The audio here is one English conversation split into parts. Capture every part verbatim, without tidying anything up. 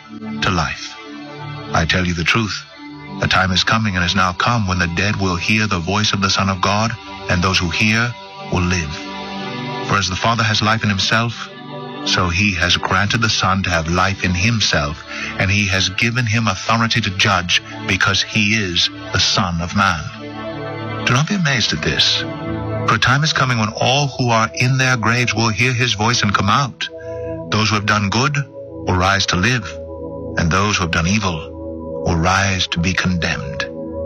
to life. I tell you the truth. A time is coming and has now come when the dead will hear the voice of the Son of God, and those who hear will live. For as the Father has life in himself, so he has granted the Son to have life in himself, and he has given him authority to judge, because he is the Son of Man. Do not be amazed at this, for a time is coming when all who are in their graves will hear his voice and come out. Those who have done good will rise to live, and those who have done evil will rise to be condemned.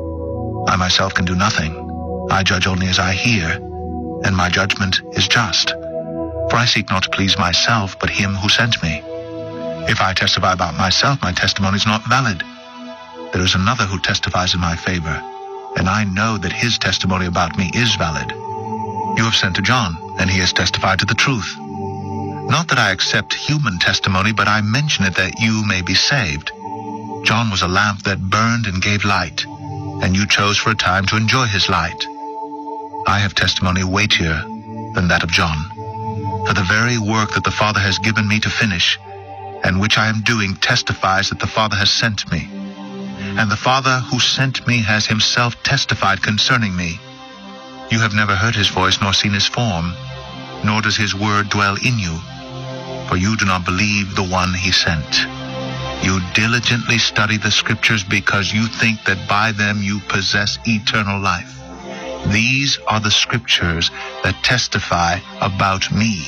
I myself can do nothing. I judge only as I hear, and my judgment is just. For I seek not to please myself, but him who sent me. If I testify about myself, my testimony is not valid. There is another who testifies in my favor, and I know that his testimony about me is valid. You have sent to John, and he has testified to the truth. Not that I accept human testimony, but I mention it that you may be saved. John was a lamp that burned and gave light, and you chose for a time to enjoy his light. I have testimony weightier than that of John. For the very work that the Father has given me to finish, and which I am doing, testifies that the Father has sent me. And the Father who sent me has himself testified concerning me. You have never heard his voice nor seen his form, nor does his word dwell in you, for you do not believe the one he sent. You diligently study the Scriptures because you think that by them you possess eternal life. These are the Scriptures that testify about me,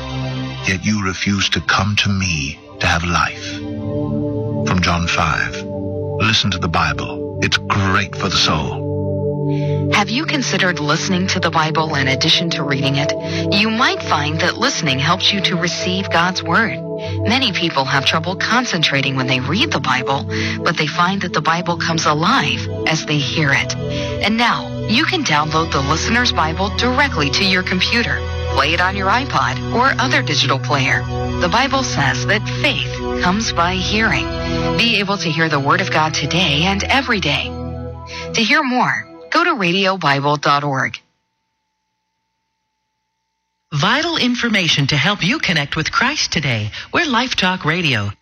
yet you refuse to come to me to have life. From John five. Listen to the Bible. It's great for the soul. Have you considered listening to the Bible in addition to reading it? You might find that listening helps you to receive God's Word. Many people have trouble concentrating when they read the Bible, but they find that the Bible comes alive as they hear it. And now, you can download the Listener's Bible directly to your computer, play it on your iPod or other digital player. The Bible says that faith comes by hearing. Be able to hear the Word of God today and every day. To hear more, go to radio bible dot org. Vital information to help you connect with Christ today. We're Life Talk Radio.